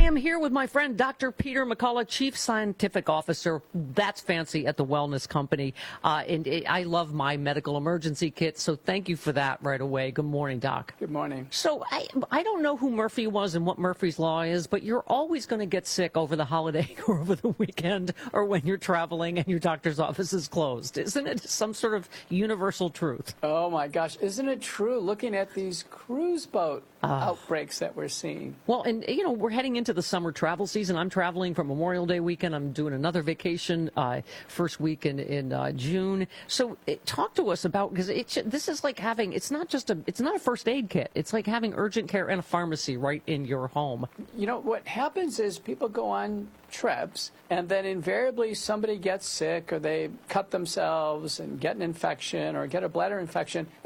am here with my friend Dr. Peter McCullough, Chief Scientific Officer. That's fancy at the Wellness Company. I love my medical emergency kit, so thank you for that right away. Good morning, Doc. Good morning. So I don't know who Murphy was and what Murphy's Law is, but you're always going to get sick over the holiday or over the weekend or when you're traveling and your doctor's office is closed. Isn't it some sort of universal truth? Oh, my gosh. Isn't it true looking at these cruise boat outbreaks that we're seeing? Well, and, you know, we're heading into the summer travel season. I'm traveling for Memorial Day weekend. I'm doing another vacation first week in June. So talk to us about, because this is like having, it's not a first aid kit. It's like having urgent care and a pharmacy right in your home. You know, what happens is people go on trips, and then invariably somebody gets sick or they cut themselves and get an infection or get a bladder infection.